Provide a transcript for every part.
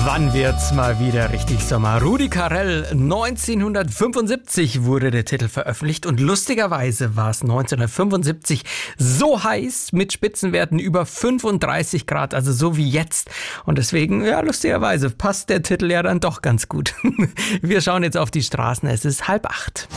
Wann wird's mal wieder richtig Sommer? Rudi Carrell, 1975 wurde der Titel veröffentlicht und lustigerweise war es 1975 so heiß mit Spitzenwerten über 35 Grad, also so wie jetzt. Und deswegen, ja, lustigerweise passt der Titel ja dann doch ganz gut. Wir schauen jetzt auf die Straßen, es ist 7:30.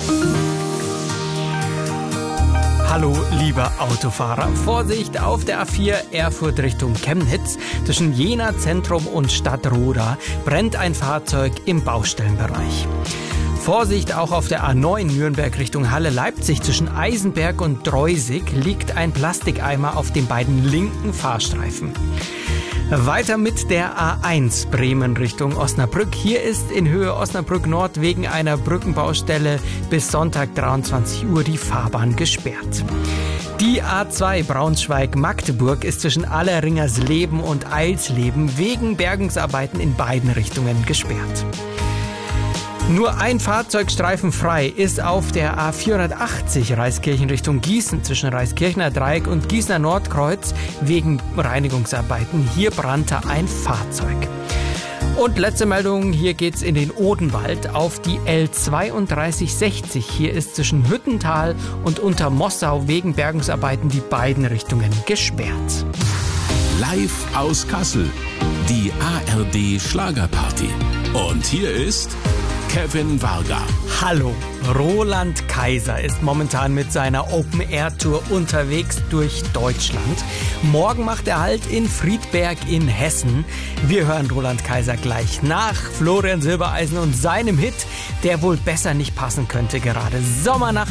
Hallo, lieber Autofahrer. Vorsicht auf der A4 Erfurt Richtung Chemnitz. Zwischen Jena Zentrum und Stadtroda brennt ein Fahrzeug im Baustellenbereich. Vorsicht auch auf der A9 Nürnberg Richtung Halle-Leipzig. Zwischen Eisenberg und Dreusig liegt ein Plastikeimer auf den beiden linken Fahrstreifen. Weiter mit der A1 Bremen Richtung Osnabrück. Hier ist in Höhe Osnabrück Nord wegen einer Brückenbaustelle bis Sonntag 23 Uhr die Fahrbahn gesperrt. Die A2 Braunschweig-Magdeburg ist zwischen Alleringersleben und Eilsleben wegen Bergungsarbeiten in beiden Richtungen gesperrt. Nur ein Fahrzeugstreifen frei ist auf der A480 Reiskirchen Richtung Gießen zwischen Reiskirchener Dreieck und Gießener Nordkreuz wegen Reinigungsarbeiten. Hier brannte ein Fahrzeug. Und letzte Meldung, hier geht's in den Odenwald auf die L3260. Hier ist zwischen Hüttental und Untermossau wegen Bergungsarbeiten die beiden Richtungen gesperrt. Live aus Kassel, die ARD Schlagerparty. Und hier ist Kevin Varga. Hallo, Roland Kaiser ist momentan mit seiner Open-Air-Tour unterwegs durch Deutschland. Morgen macht er Halt in Friedberg in Hessen. Wir hören Roland Kaiser gleich nach Florian Silbereisen und seinem Hit, der wohl besser nicht passen könnte gerade. Sommernacht.